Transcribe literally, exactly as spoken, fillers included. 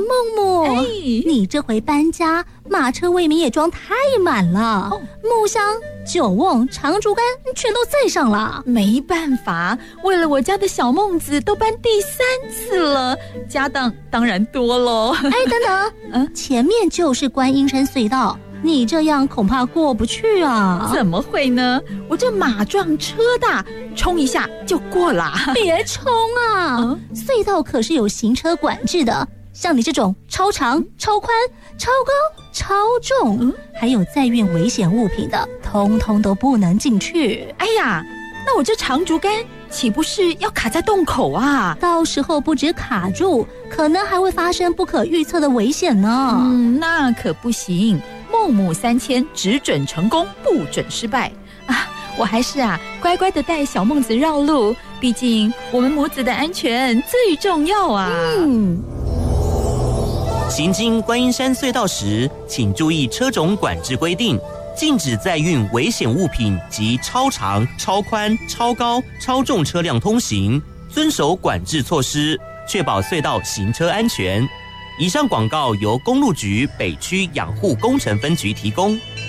孟母， 哎， 你这回搬家，马车未免也装太满了，哦、木箱、酒瓮、长竹竿全都载上了。 没办法，为了我家的小孟子，都搬第三次了，家当当然多喽。 哎，等等，嗯，前面就是观音山隧道。你这样恐怕过不去啊！ 怎么会呢？我这马壮车大，冲一下就过了。 别冲啊！嗯、隧道可是有行车管制的，像你这种超长、超宽、超高、超重，嗯、还有载运危险物品的，通通都不能进去。 哎呀，那我这长竹竿岂不是要卡在洞口啊？ 到时候不止卡住，可能还会发生不可预测的危险呢。 嗯，那可不行。孟母三迁，只准成功，不准失败啊！我还是啊，乖乖的带小孟子绕路，毕竟我们母子的安全最重要啊。 嗯。 行经观音山隧道时，请注意车种管制规定，禁止载运危险物品及超长、超宽、超高、超重车辆通行，遵守管制措施，确保隧道行车安全。以上广告由公路局北区养护工程分局提供。